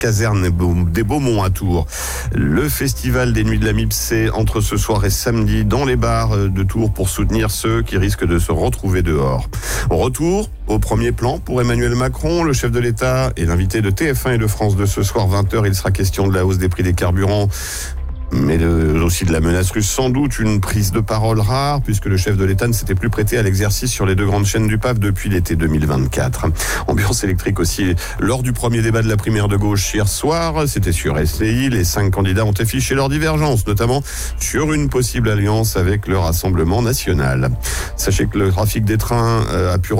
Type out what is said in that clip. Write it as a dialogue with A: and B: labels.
A: caserne des Beaumonts à Tours. Le festival des Nuits de la MIPS, c'est entre ce soir et samedi dans les bars de Tours pour soutenir ceux qui risquent de se retrouver dehors. Retour au premier plan pour Emmanuel Macron, le chef de l'État et l'invité de TF1 et de France 2 ce soir 20h. Il sera question de la hausse des prix des carburants, mais aussi de la menace russe. Sans doute une prise de parole rare, puisque le chef de l'État ne s'était plus prêté à l'exercice sur les deux grandes chaînes du PAF depuis l'été 2024. Ambiance électrique aussi lors du premier débat de la primaire de gauche hier soir. C'était sur SCI. Les 5 candidats ont affiché leurs divergences, notamment sur une possible alliance avec le Rassemblement national. Sachez que le trafic des trains a pu